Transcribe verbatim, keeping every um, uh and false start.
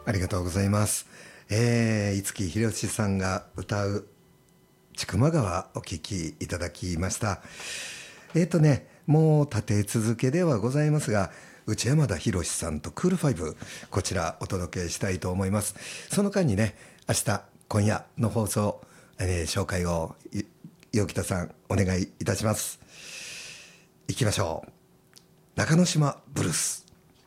ありがとうございます。えー、五木ひろしさんが歌う千曲川お聴きいただきました。えーとね、もう立て続けではございますが、内山田博さんとクールファイブ、こちらお届けしたいと思います。その間にね、明日、今夜の放送、えー紹介を、い陽北さん、お願いいたします。行きましょう。中之島ブルース。